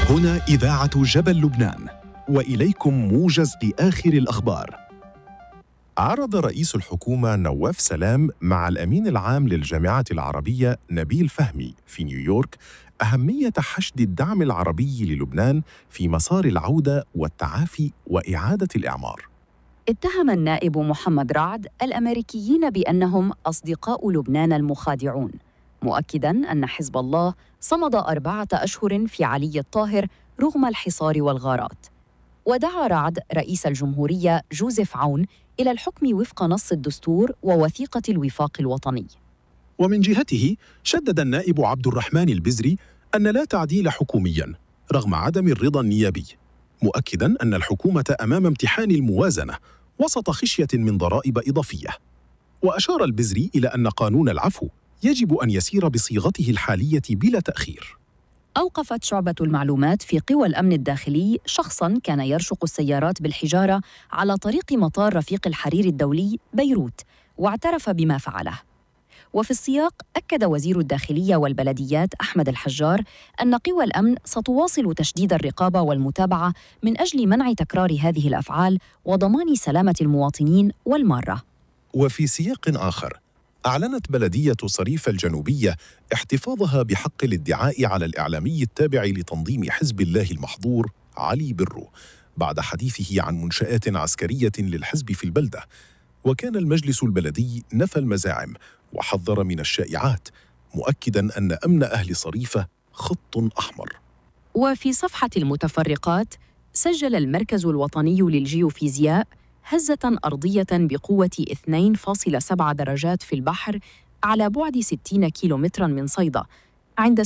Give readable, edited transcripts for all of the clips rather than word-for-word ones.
هنا إذاعة جبل لبنان، وإليكم موجز لآخر الأخبار. عرض رئيس الحكومة نواف سلام مع الأمين العام للجامعة العربية نبيل فهمي في نيويورك أهمية حشد الدعم العربي للبنان في مسار العودة والتعافي وإعادة الإعمار. اتهم النائب محمد رعد الأمريكيين بأنهم أصدقاء لبنان المخادعون، مؤكداً أن حزب الله صمد 4 أشهر في علي الطاهر رغم الحصار والغارات. ودعا رعد رئيس الجمهورية جوزيف عون إلى الحكم وفق نص الدستور ووثيقة الوفاق الوطني. ومن جهته شدد النائب عبد الرحمن البزري أن لا تعديل حكومياً رغم عدم الرضا النيابي، مؤكداً أن الحكومة أمام امتحان الموازنة وسط خشية من ضرائب إضافية. وأشار البزري إلى أن قانون العفو يجب أن يسير بصيغته الحالية بلا تأخير. أوقفت شعبة المعلومات في قوى الأمن الداخلي شخصاً كان يرشق السيارات بالحجارة على طريق مطار رفيق الحرير الدولي بيروت، واعترف بما فعله. وفي السياق أكد وزير الداخلية والبلديات أحمد الحجار أن قوى الأمن ستواصل تشديد الرقابة والمتابعة من أجل منع تكرار هذه الأفعال وضمان سلامة المواطنين والمارة. وفي سياق آخر، أعلنت بلدية صريف الجنوبية احتفاظها بحق الادعاء على الإعلامي التابع لتنظيم حزب الله المحظور علي برو بعد حديثه عن منشآت عسكرية للحزب في البلدة. وكان المجلس البلدي نفى المزاعم وحذر من الشائعات، مؤكداً أن أمن أهل صريفة خط أحمر. وفي صفحة المتفرقات، سجل المركز الوطني للجيوفيزياء هزة أرضية بقوة 2.7 درجات في البحر على بعد 60 كيلومتراً من صيدا عند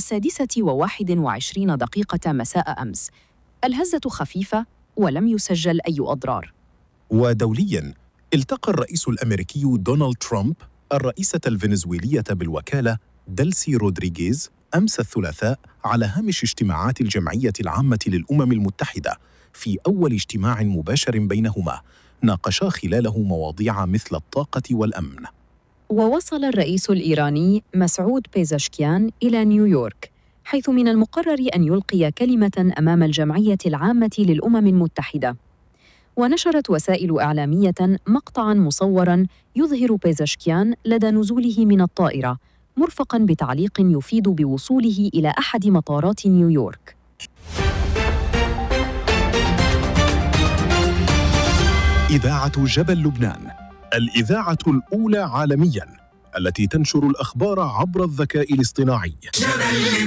6:21 مساء أمس. الهزة خفيفة ولم يسجل أي أضرار. ودولياً، التقى الرئيس الأمريكي دونالد ترامب الرئيسة الفنزويلية بالوكالة دلسي رودريغيز أمس الثلاثاء على هامش اجتماعات الجمعية العامة للأمم المتحدة. في أول اجتماع مباشر بينهما ناقشا خلاله مواضيع مثل الطاقة والأمن. ووصل الرئيس الإيراني مسعود بيزشكيان إلى نيويورك، حيث من المقرر أن يلقي كلمة أمام الجمعية العامة للأمم المتحدة. ونشرت وسائل إعلامية مقطعاً مصوراً يظهر بيزشكيان لدى نزوله من الطائرة، مرفقاً بتعليق يفيد بوصوله إلى أحد مطارات نيويورك. إذاعة جبل لبنان، الإذاعة الأولى عالمياً التي تنشر الأخبار عبر الذكاء الاصطناعي.